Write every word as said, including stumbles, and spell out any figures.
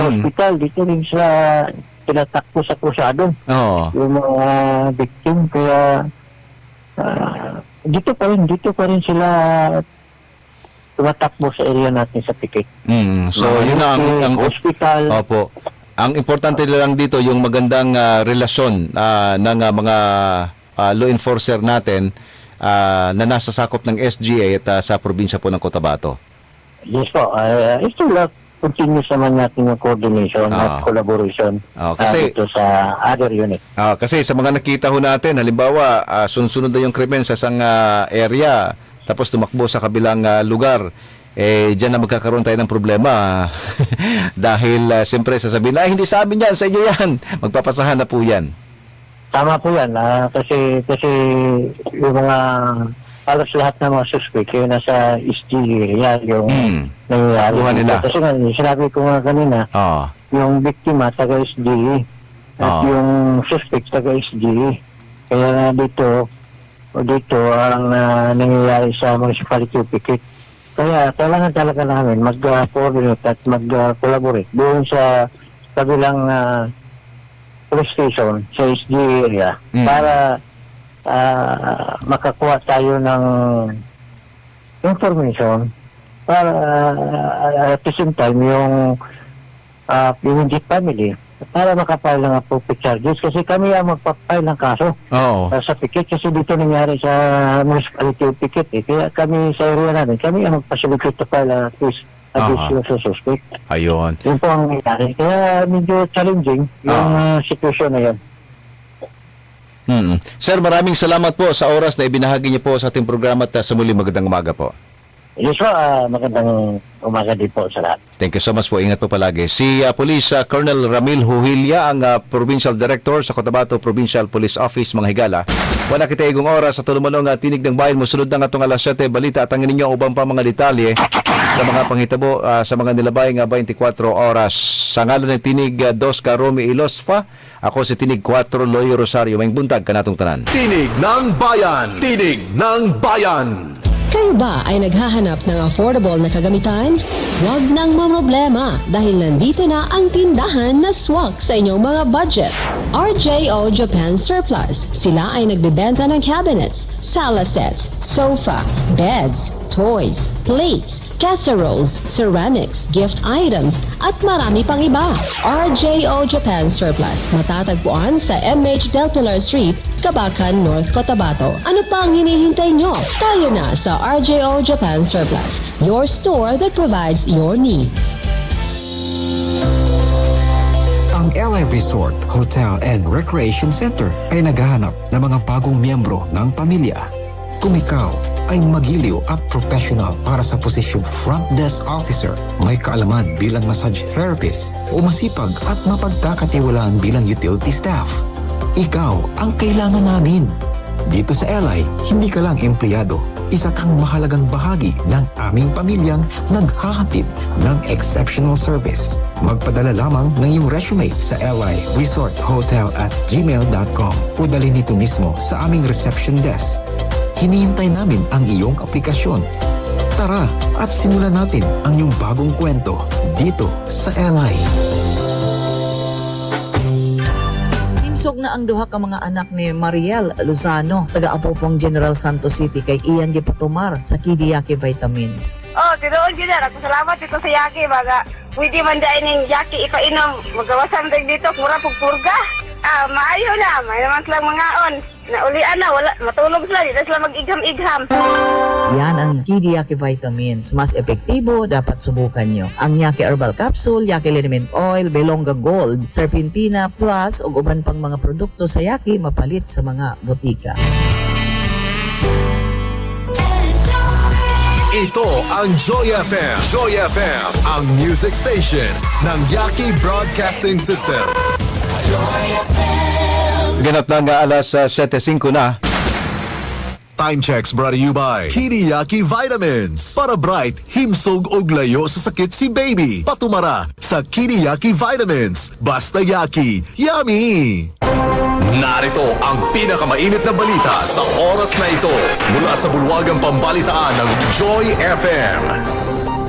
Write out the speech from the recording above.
Hmm. hospital, dito rin sa tinatakbo sa krusado. Oo. Yung mga victim, kaya ah, dito pa rin, dito pa rin sila tumatakbo sa area natin sa Pikit. Mm. So, Mga yun na ang, nursing, ang hospital. Opo. Ang importante lang dito yung magandang ah, relasyon ah, ng ah, mga ah, law enforcer natin ah, na nasa sakop ng S G A at ah, sa probinsya po ng Cotabato. Yes po. Uh, ito lang, continuous naman natin yung coordination Ah. at collaboration Ah, ah, kasi dito sa other unit. ah, kasi sa mga nakita ho natin, halimbawa, ah, sunod-sunod na yung krimen sa isang ah, area, tapos tumakbo sa kabilang ah, lugar, eh diyan na magkakaroon tayo ng problema. Dahil ah, siyempre sasabihin, ay hindi sa amin yan, sa inyo yan. Magpapasahan na po yan. Tama po yan. ah, kasi, kasi yung mga halos lahat ng mga suspect yung nasa S G area yung Hmm. nangyayari. Buhan nila. Kasi nga, sinabi ko nga kanina, Ah. yung biktima taga S G at Ah. yung suspect taga S G. Kaya nga dito, o dito ang ah, nangyayari sa municipality of Pikit. Kaya kailangan talaga namin mag-coordinate at mag-collaborate doon sa kabilang ah, police station sa S G area Mm. para ah, makakuha tayo ng information para ah, at the same time yung uh, yung hindi family para makapile ng appropriate charges kasi kami ang magpapile ng kaso Oo. uh, sa Pikit kasi dito nangyari sa municipality of Pikit eh. Kaya kami sa area namin, kami ang magpasilicate to file a case against Aha. yung suspect. Ayun. Yun po ang nangyari. Kaya medyo challenging yung Ah. uh, situation na yun. Mm. Sir, maraming salamat po sa oras na ibinahagi niyo po sa ating programa at uh, sa muli magandang umaga po. Yes po, uh, magandang umaga din po sa lahat. Thank you so much po. Ingat po palagi. Si uh, Police uh, Colonel Ramil Huhilya, ang uh, Provincial Director sa Cotabato Provincial Police Office, mga higala. Wala kita igong oras sa tulumanong uh, tinig ng bayan. Musunod na nga itong alas siyete balita at ang ninyo ubang pa mga detalye sa mga panghitabo uh, sa mga nilabayang uh, twenty-four oras. Sa ngalan ng tinig uh, dos ka Romy Ilosfa, ako si tinig four Loyo Rosario. May buntag kanatong tanan. Tinig ng Bayan! Tinig ng Bayan! Kayo ba ay naghahanap ng affordable na kagamitan? Huwag nang mamroblema dahil nandito na ang tindahan na swak sa inyong mga budget. R J O Japan Surplus. Sila ay nagbebenta ng cabinets, sala sets, sofa, beds, toys, plates, casseroles, ceramics, gift items, at marami pang iba. R J O Japan Surplus. Matatagpuan sa M H Del Pilar Street, Cabacan, North Cotabato. Ano pa ang hinihintay nyo? Tayo na sa R J O Japan Surplus, your store that provides your needs. Ang L I Resort, Hotel and Recreation Center ay naghahanap ng mga bagong miyembro ng pamilya. Kung ikaw ay magiliw at professional para sa posisyong front desk officer, may kaalaman bilang massage therapist o masipag at mapagkakatiwalaan bilang utility staff, ikaw ang kailangan namin. Dito sa L I, hindi ka lang empleyado, isa kang mahalagang bahagi ng aming pamilyang naghahatid ng exceptional service. Magpadala lamang ng iyong resume sa li resort hotel at gmail dot com o dalhin dito mismo sa aming reception desk. Hinihintay namin ang iyong aplikasyon. Tara at simulan natin ang iyong bagong kwento dito sa L I. Timsog na ang duha ka mga anak ni Mariel Lozano, taga-Apopong General Santos City kay Ian Gipatumar sa Kidiyaki Vitamins. Oh, tinuod yun na. Ako salamat dito sa Yaki. Baga, pwede man dahil ng Yaki ipainom. Magawasan din dito, mura pagpurga. Ah, maayo na. May naman silang mga on. Naulian na, wala. Matulog sila. Dito sila mag-igham-igham. Yan ang Kidiyaki Vitamins. Mas epektibo, dapat subukan nyo. Ang Yaki Herbal Capsule, Yaki Liniment Oil, Belonga Gold, Serpentina Plus, o uban pang mga produkto sa Yaki mapalit sa mga botika. Ito ang Joy F M. Joy F M, ang music station ng Yaki Broadcasting System. Ganap na nga alas uh, siyete singko na. Time checks brought to you by Kidiyaki Vitamins. Para bright, himsog og layo sa sakit si baby. Patumara sa Kidiyaki Vitamins. Basta Yaki, yummy! Narito ang pinakamainit na balita sa oras na ito mula sa bulwagang pambalitaan ng Joy F M.